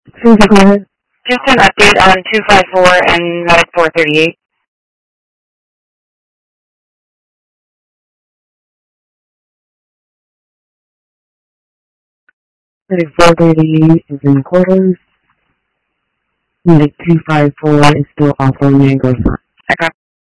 Susie, go ahead. Just an update on 254 and Medic 438. 438 is in quarters. Medic 254 is still off on Mango Front. Okay.